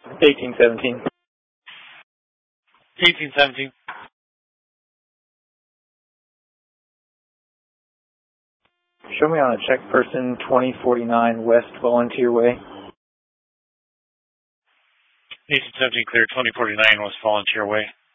1817. 1817. Show me on a check person 2049 West Volunteer Way. 1817 clear, 2049 West Volunteer Way.